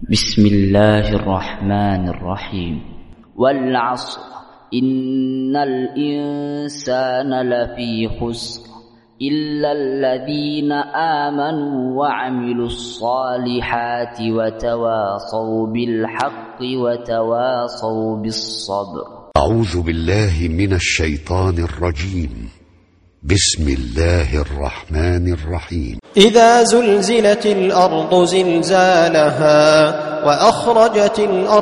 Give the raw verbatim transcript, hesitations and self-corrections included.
بسم الله الرحمن الرحيم والعصر إن الإنسان لفي خسر إلا الذين آمنوا وعملوا الصالحات وتواصوا بالحق وتواصوا بالصبر. أعوذ بالله من الشيطان الرجيم. بسم الله الرحمن الرحيم. إذا زلزلت الأرض زلزالها وأخرجت الأرض